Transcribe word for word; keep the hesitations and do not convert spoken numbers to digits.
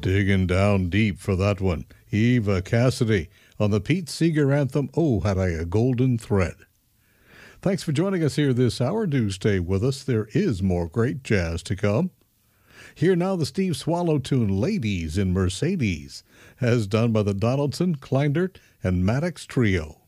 Digging down deep for that one. Eva Cassidy on the Pete Seeger anthem, Oh, Had I a Golden Thread. Thanks for joining us here this hour. Do stay with us. There is more great jazz to come. Here now the Steve Swallow tune, Ladies in Mercedes, as done by the Donaldson, Kleindert, and Maddox Trio.